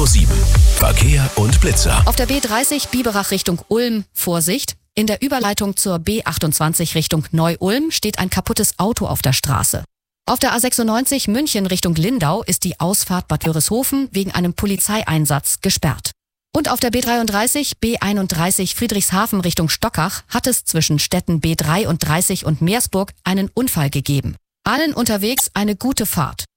7. Verkehr und Blitzer. Auf der B30 Biberach Richtung Ulm, Vorsicht. In der Überleitung zur B28 Richtung Neu-Ulm steht ein kaputtes Auto auf der Straße. Auf der A96 München Richtung Lindau ist die Ausfahrt Bad Wörishofen wegen einem Polizeieinsatz gesperrt. Und auf der B33 B31 Friedrichshafen Richtung Stockach hat es zwischen Städten B33 und Meersburg einen Unfall gegeben. Allen unterwegs eine gute Fahrt.